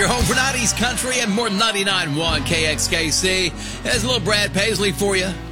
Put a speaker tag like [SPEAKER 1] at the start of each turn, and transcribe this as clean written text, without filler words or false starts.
[SPEAKER 1] Your home for 90s country and more than 99.1 KXKC. There's a little Brad Paisley for you.